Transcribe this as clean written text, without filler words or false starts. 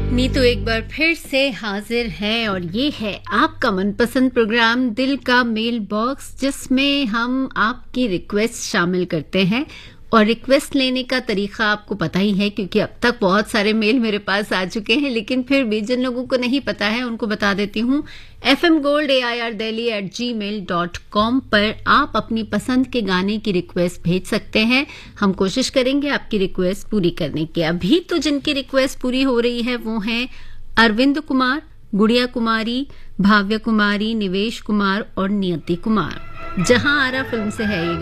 नीतू एक बार फिर से हाजिर है और ये है आपका मनपसंद प्रोग्राम दिल का मेल बॉक्स, जिसमें हम आपकी रिक्वेस्ट शामिल करते हैं। और रिक्वेस्ट लेने का तरीका आपको पता ही है, क्योंकि अब तक बहुत सारे मेल मेरे पास आ चुके हैं, लेकिन फिर भी जिन लोगों को नहीं पता है उनको बता देती हूँ। fmgold@delhi@gmail.com पर आप अपनी पसंद के गाने की रिक्वेस्ट भेज सकते हैं। हम कोशिश करेंगे आपकी रिक्वेस्ट पूरी करने की। अभी तो जिनकी रिक्वेस्ट पूरी हो रही है वो हैं अरविंद कुमार, गुड़िया कुमारी, भाव्य कुमारी, निवेश कुमार और नियति कुमार। जहां आरा फिल्म से है ये